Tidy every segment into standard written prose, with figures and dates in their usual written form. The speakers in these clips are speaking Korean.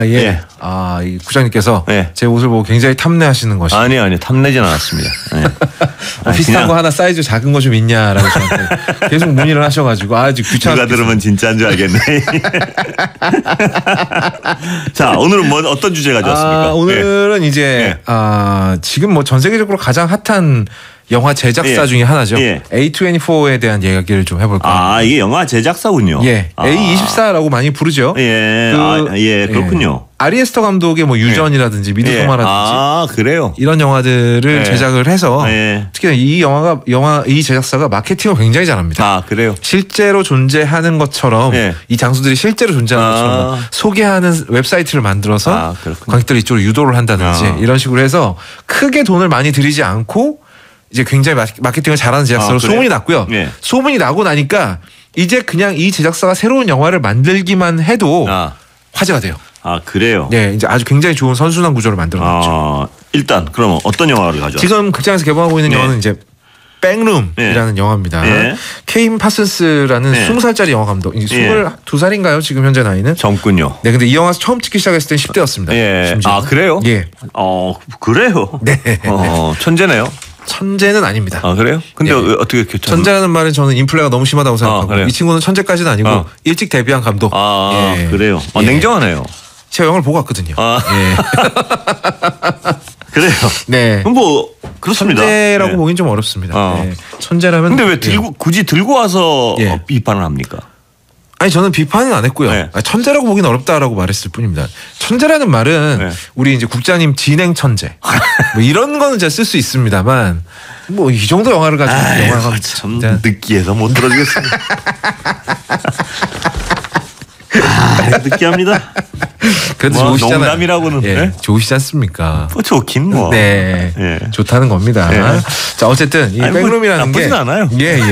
예. 예. 이 국장님께서 예. 제 옷을 보고 굉장히 탐내하시는 것이. 아니요. 탐내진 않았습니다. 예. 비슷한 거 하나 사이즈 작은 거 좀 있냐라고 저한테 계속 문의를 하셔가지고 아주 귀찮아. 누가 들으면 진짜인 줄 알겠네. 자, 오늘은 어떤 주제 가져왔습니까? 오늘은 이제 지금 뭐 전 세계적으로 가장 핫한 영화 제작사 중에 하나죠. A24에 대한 이야기를 좀 해볼까요? 이게 영화 제작사군요. 예, A24라고 많이 부르죠. 그렇군요. 아리에스터 감독의 뭐 유전이라든지 미드소마라든지 그래요. 이런 영화들을 제작을 해서 특히 이 제작사가 마케팅을 굉장히 잘합니다. 그래요. 실제로 존재하는 것처럼 이 장소들이 실제로 존재하는 것처럼 소개하는 웹사이트를 만들어서 관객들 이쪽으로 유도를 한다든지 이런 식으로 해서 크게 돈을 많이 들이지 않고 이제 굉장히 마케팅을 잘하는 제작사로 소문이 났고요. 소문이 나고 나니까 이제 그냥 이 제작사가 새로운 영화를 만들기만 해도 화제가 돼요. 그래요? 네, 이제 아주 굉장히 좋은 선순환 구조를 만들어놨죠. 일단 그러면 어떤 영화를 가져왔어요? 지금 극장에서 개봉하고 있는 영화는 이제 백룸이라는 영화입니다. 케인 파슨스라는 20살짜리 영화 감독. 22살인가요? 지금 현재 나이는? 젊군요. 네, 근데 이 영화 처음 찍기 시작했을 때 10대였습니다. 그래요? 예. 그래요? 네. 천재네요. 천재는 아닙니다. 그래요? 근데 어떻게 천재라는 말은 저는 인플레가 너무 심하다고 생각하고 이 친구는 천재까지는 아니고 일찍 데뷔한 감독. 그래요? 냉정하네요. 제가 영화를 보고 왔거든요. 그래요? 네. 그럼 그렇습니다. 천재라고 보긴 좀 어렵습니다. 천재라면. 근데 왜 굳이 들고 와서 비판을 합니까? 아니 저는 비판은 안 했고요. 천재라고 보기는 어렵다라고 말했을 뿐입니다. 천재라는 말은 우리 이제 국장님 진행 천재 뭐 이런 거는 제가 쓸 수 있습니다만 뭐 이 정도 영화를 가지고 영화가 참 느끼해서 못 들어주겠습니다. 느끼합니다. 그래도 좋으시잖아요. 농담이라고는 좋으시지 않습니까? 좋긴 네, 좋다는 겁니다. 자, 어쨌든 이 백룸이라는 게 나쁘진 않아요.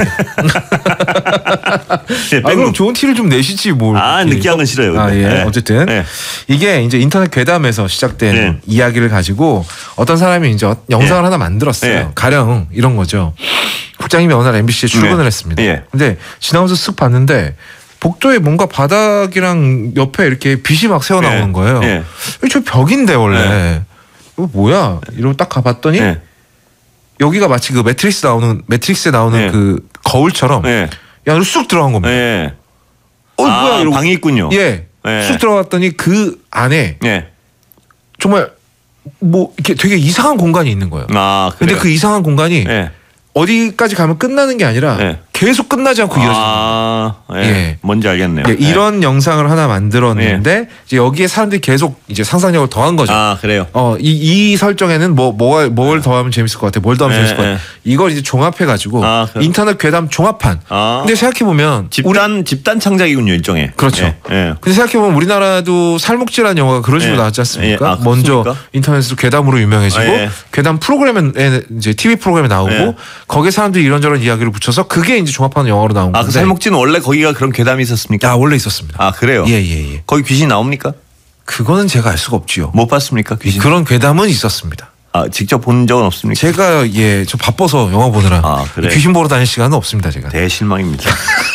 그럼 좋은 티를 좀 내시지 뭘. 느끼한 건 싫어요. 어쨌든 이게 이제 인터넷 괴담에서 시작된 이야기를 가지고 어떤 사람이 이제 영상을 하나 만들었어요. 가령 이런 거죠. 국장님이 어느 날 MBC에 출근을 했습니다. 근데 지나면서 쓱 봤는데 복도에 뭔가 바닥이랑 옆에 이렇게 빛이 막 새어 나오는 거예요. 저 벽인데 원래 이거 뭐야? 이러고 딱 가봤더니 여기가 마치 그 매트릭스에 나오는 그 거울처럼 안으로 쑥 들어간 겁니다. 뭐야? 이러고 방이 있군요. 쑥 들어갔더니 그 안에 정말 뭐 이렇게 되게 이상한 공간이 있는 거예요. 근데 그 이상한 공간이 어디까지 가면 끝나는 게 아니라 계속 끝나지 않고 이어지는 뭔지 알겠네요. 이런 영상을 하나 만들었는데 이제 여기에 사람들이 계속 이제 상상력을 더한 거죠. 그래요. 이 설정에는 뭘 더하면 재밌을 것 같아, 뭘 더하면 재밌을 것 같아. 이걸 이제 종합해가지고 인터넷 괴담 종합판. 근데 생각해 보면 집단 창작이군요, 일종의. 그렇죠. 근데 생각해 보면 우리나라도 살목지라는 영화가 그런 식으로 나왔지 않습니까? 먼저 인터넷으로 괴담으로 유명해지고 괴담 프로그램에 이제 TV 프로그램에 나오고 거기에 사람들이 이런저런 이야기를 붙여서 그게 이제 종합하는 영화로 나온 건데. 그 살목지는 원래 거기가 그런 괴담이 있었습니까? 원래 있었습니다. 그래요? 예. 거기 귀신이 나옵니까? 그거는 제가 알 수가 없지요. 못 봤습니까? 귀신? 그런 괴담은 있었습니다. 직접 본 적은 없습니까? 제가 저 바빠서 영화 보느라 그래. 귀신 보러 다닐 시간은 없습니다. 제가. 대실망입니다.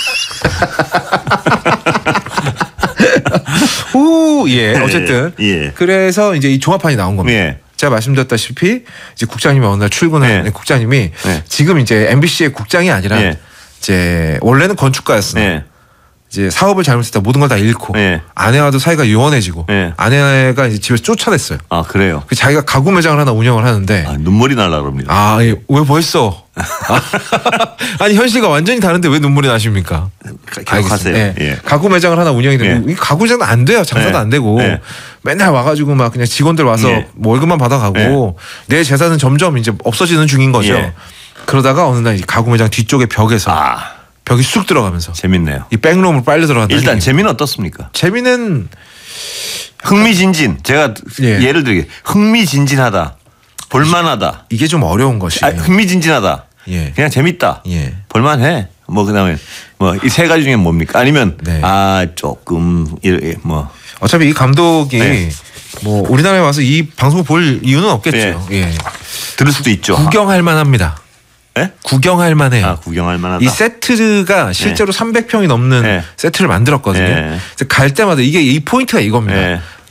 어쨌든 그래서 이제 이 종합판이 나온 겁니다. 제가 말씀드렸다시피 이제 국장님이 어느 날 출근하는 국장님이 지금 이제 MBC의 국장이 아니라 이제 원래는 건축가였으나 이제 사업을 잘못했다 모든 걸 다 잃고 아내와도 사이가 요원해지고 아내가 이제 집에서 쫓아냈어요. 그래요? 자기가 가구 매장을 하나 운영을 하는데 눈물이 날라 그럽니다. 왜 벌써? 아니 현실과 완전히 다른데 왜 눈물이 나십니까? 기억하세요. 가구 매장을 하나 운영이 되고 이 가구 매장은 안 돼요. 장사도 안 되고 맨날 와가지고 막 그냥 직원들 와서 월급만 받아가고 내 재산은 점점 이제 없어지는 중인 거죠. 그러다가 어느 날 가구 매장 뒤쪽에 벽에서 벽이 쑥 들어가면서 재밌네요. 이 백룸으로 빨려 들어간다. 일단 재미는 어떻습니까? 재미는 흥미진진. 제가 예를 들게 흥미진진하다. 볼만하다. 이게 좀 어려운 것이. 흥미진진하다. 그냥 재밌다. 볼만해. 그다음에 이 세 가지 중에 뭡니까? 아니면 조금 어차피 이 감독이 뭐 우리나라에 와서 이 방송을 볼 이유는 없겠죠. 들을 수도 있죠. 구경할 만합니다. 구경할 만해요. 구경할 만하다. 이 세트가 실제로 300평이 넘는 세트를 만들었거든요. 갈 때마다 이 포인트가 이겁니다.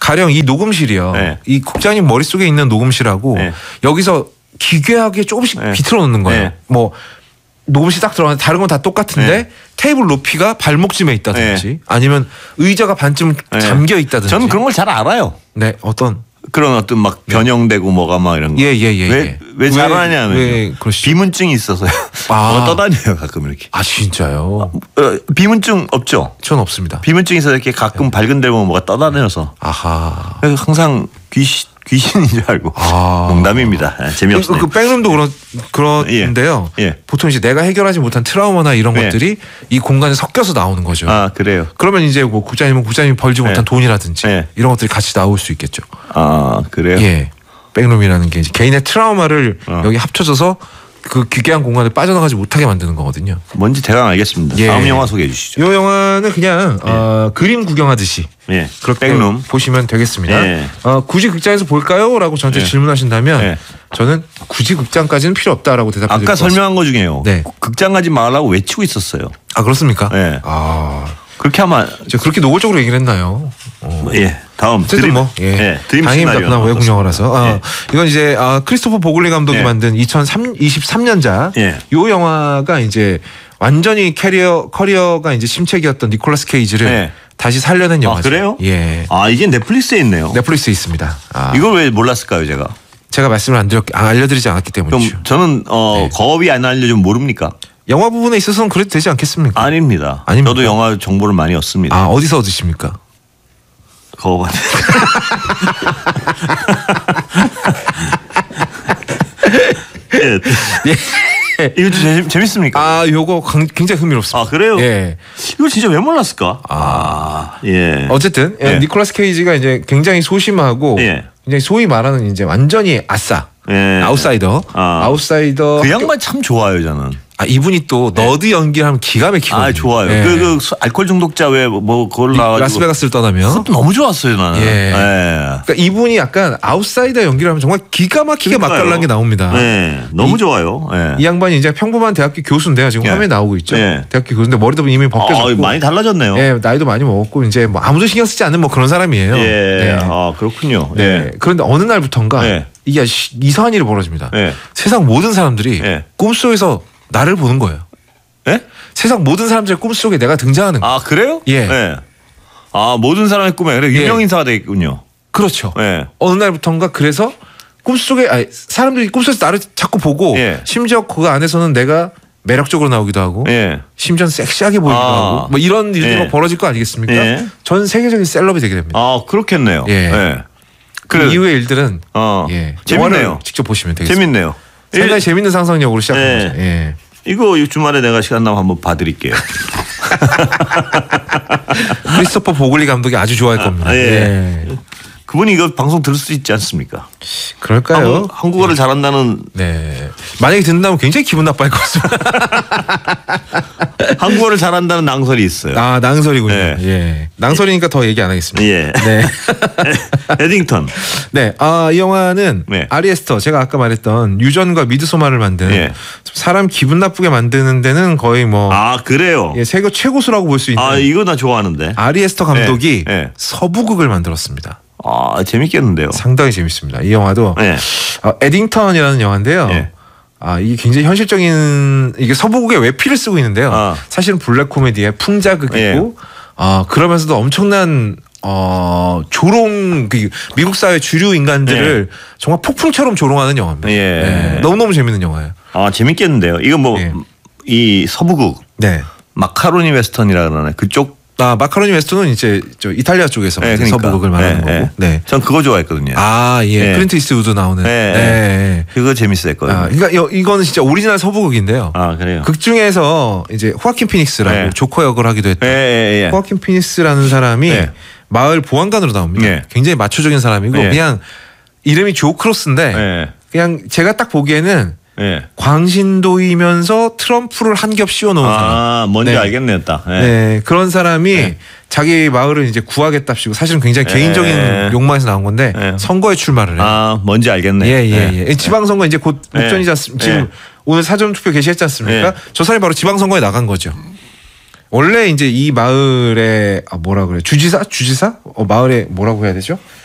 가령 이 녹음실이요. 네. 이 국장님 머릿속에 있는 녹음실하고 네. 여기서 기괴하게 조금씩 비틀어 놓는 거예요. 네. 뭐 녹음실 딱 들어가는데 다른 건 다 똑같은데 네. 테이블 높이가 발목쯤에 있다든지 네. 아니면 의자가 반쯤 잠겨 있다든지. 저는 그런 걸 잘 알아요. 네, 어떤 그런 어떤 막 변형되고 뭐가 막 이런 거. 왜 잘하냐면 왜 비문증이 있어서요. 뭐가 떠다녀요 가끔 이렇게. 아 진짜요? 비문증 없죠? 전 없습니다. 비문증이 있어서 이렇게 가끔 밝은 데 보면 뭐가 떠다녀서. 아하. 그래서 항상 귀신인 줄 알고. 농담입니다. 재미없어요. 그 백룸도 그런데요. 예. 보통 이제 내가 해결하지 못한 트라우마나 이런 것들이 이 공간에 섞여서 나오는 거죠. 아 그래요. 그러면 이제 뭐 국장님이 벌지 못한 돈이라든지 이런 것들이 같이 나올 수 있겠죠. 아 그래요. 예. 백룸이라는 게 이제 개인의 트라우마를 여기 합쳐져서 그 기괴한 공간에 빠져나가지 못하게 만드는 거거든요. 뭔지 대강 알겠습니다. 다음 영화 소개해 주시죠. 이 영화는 그냥 그림 구경하듯이 그렇게 백룸 보시면 되겠습니다. 굳이 극장에서 볼까요? 라고 저한테 질문하신다면 저는 굳이 극장까지는 필요 없다라고 대답드릴 것 같습니다. 아까 설명한 거 중에요. 네. 극장 가지 말라고 외치고 있었어요. 아 그렇습니까? 네. 그렇게 하면 제가 그렇게 노골적으로 얘기를 했나요? 예. 다음 드림 뭐 다행입니다. 그나마 외국 영화라서 이건 이제 크리스토퍼 보글리 감독이 만든 2023년작 이 영화가 이제 완전히 커리어가 이제 침체기였던 니콜라스 케이지를 다시 살려낸 영화죠. 그래요? 예. 이게 넷플릭스에 있네요. 넷플릭스에 있습니다. 이걸 왜 몰랐을까요, 제가 말씀을 알려드리지 않았기 때문이죠. 그럼 저는 거업이 안 알려주면 모릅니까? 영화 부분에 있어서는 그래도 되지 않겠습니까? 아닙니다. 저도 영화 정보를 많이 얻습니다. 어디서 얻으십니까? 거업한테. 이거 재밌습니까? 요거 굉장히 흥미롭습니다. 그래요? 예. 이거 진짜 왜 몰랐을까? 예. 어쨌든 니콜라스 케이지가 이제 굉장히 소심하고 굉장히 소위 말하는 이제 완전히 아웃사이더. 아웃사이더. 그 양반 참 좋아요, 저는. 이분이 또 너드 연기를 하면 기가 막히거든요. 좋아요. 그 알코올 중독자 그걸 나와가지고 라스베가스를 떠나면 너무 좋았어요, 나는. 그러니까 이분이 약간 아웃사이더 연기를 하면 정말 기가 막히게 맛깔난 게 나옵니다. 너무 좋아요. 이 양반이 이제 평범한 대학교 교수인데요. 지금 화면에 나오고 있죠. 대학교 교수인데 머리도 이미 벗겨졌고 많이 달라졌네요. 나이도 많이 먹었고 이제 뭐 아무도 신경 쓰지 않는 뭐 그런 사람이에요. 그렇군요. 그런데 어느 날부턴가 이게 이상한 일이 벌어집니다. 세상 모든 사람들이 꿈속에서 나를 보는 거예요. 세상 모든 사람들의 꿈속에 내가 등장하는 거예요. 그래요? 모든 사람의 꿈에 유명 인사가 되겠군요. 그렇죠. 어느 날부턴가 그래서 꿈속에 사람들이 꿈속에서 나를 자꾸 보고 심지어 그 안에서는 내가 매력적으로 나오기도 하고 심지어 섹시하게 보이기도 하고 뭐 이런 일이 벌어질 거 아니겠습니까? 전 세계적인 셀럽이 되게 됩니다. 그렇겠네요. 그 이후의 일들은 재밌네요. 직접 보시면 되겠습니다. 재밌네요. 상당히 재밌는 상상력으로 시작한 거죠. 이거 주말에 내가 시간 나면 한번 봐드릴게요. 크리스토퍼 보글리 감독이 아주 좋아할 겁니다. 그분이 이거 방송 들을 수 있지 않습니까? 그럴까요? 한국어를 잘한다는. 만약에 듣는다면 굉장히 기분 나빠할 것 같습니다. 한국어를 잘한다는 낭설이 있어요. 낭설이군요. 낭설이니까 더 얘기 안 하겠습니다. 에딩턴. 이 영화는 아리 에스터 제가 아까 말했던 유전과 미드소마를 만든 사람 기분 나쁘게 만드는 데는 거의 뭐 그래요? 세계 최고수라고 볼 수 있는. 이거 나 좋아하는데. 아리 에스터 감독이 서부극을 만들었습니다. 재밌겠는데요. 상당히 재밌습니다. 이 영화도 에딩턴이라는 영화인데요. 이게 굉장히 현실적인 이게 서부극의 외피를 쓰고 있는데요. 사실은 블랙 코미디의 풍자극이고 그러면서도 엄청난 조롱 미국 사회 주류 인간들을 정말 폭풍처럼 조롱하는 영화입니다. 너무너무 재밌는 영화예요. 재밌겠는데요. 이거 이 서부극 마카로니 웨스턴이라 그러네. 그쪽. 마카로니 웨스턴은 이제 이탈리아 쪽에서 서부극을 말하는 거고. 전 그거 좋아했거든요. 클린트 이스트우드 나오는. 그거 재밌었거든요. 그러니까 이거는 진짜 오리지널 서부극인데요. 그래요. 극 중에서 이제 호아킨 피닉스라고 조커 역을 하기도 했던 호아킨 피닉스라는 사람이 마을 보안관으로 나옵니다. 굉장히 마초적인 사람이고 그냥 이름이 조 크로스인데 그냥 제가 딱 보기에는 광신도이면서 트럼프를 한 겹 씌워놓은 사람. 뭔지 알겠네요, 딱. 그런 사람이 자기 마을을 이제 구하겠답시고 사실은 굉장히 개인적인 욕망에서 나온 건데 선거에 출마를 해요. 뭔지 알겠네. 지방선거 이제 곧 목전이지 않습니까? 지금 오늘 사전투표 개시했지 않습니까? 저 사람이 바로 지방선거에 나간 거죠. 원래 이제 이 마을에 뭐라 그래 주지사 마을에 뭐라고 해야 되죠?